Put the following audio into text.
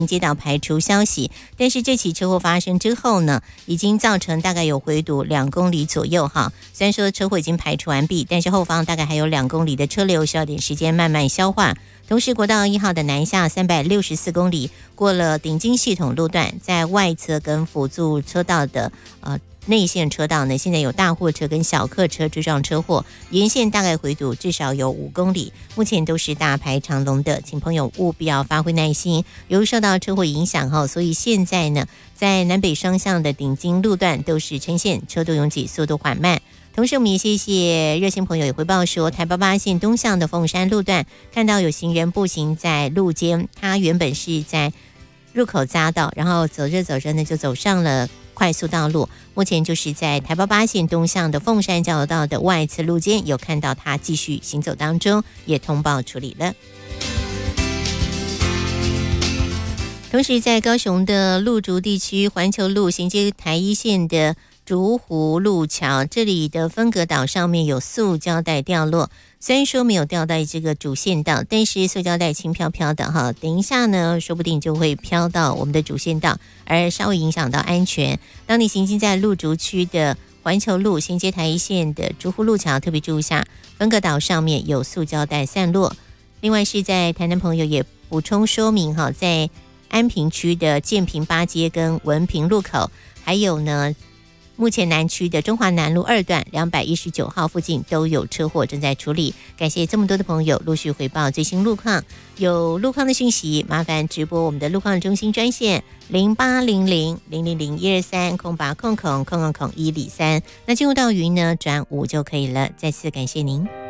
接到排除消息，但是这起车祸发生之后呢，已经造成大概有回堵2公里左右哈。虽然说车祸已经排除完毕，但是后方大概还有2公里的车流，需要点时间慢慢消化。同时，国道1号的南下364公里，过了顶金系统路段，在外侧跟辅助车道的内线车道呢，现在有大货车跟小客车追撞车祸，沿线大概回堵至少有5公里，目前都是大排长龙的，请朋友务必要发挥耐心。由于受到车祸影响所以现在呢，在南北双向的顶金路段都是呈现车多拥挤、速度缓慢。同时，我们也谢谢热心朋友也回报说，台88线东向的凤山路段看到有行人步行在路肩，他原本是在入口匝道，然后走着走着呢就走上了快速道路，目前就是在台88线东向的凤山交流道的外侧路肩有看到他继续行走当中，也通报处理了。同时在高雄的鹿竹地区环球路衔接台1线的竹湖路桥，这里的分隔岛上面有塑胶袋掉落，虽然说没有掉在这个主线道，但是塑胶袋轻飘飘的哈，等一下呢说不定就会飘到我们的主线道，而稍微影响到安全。当你行经在鹿竹区的环球路衔接台1线的竹湖路桥，特别注意一下分隔岛上面有塑胶袋散落。另外是在台南朋友也补充说明在安平区的建平8街跟文平路口，还有呢目前南区的中华南路2段219号附近都有车祸正在处理。感谢这么多的朋友陆续回报最新路况，有路况的讯息麻烦直播我们的路况中心专线0800000123空800000103，那进入到云呢转5就可以了。再次感谢您。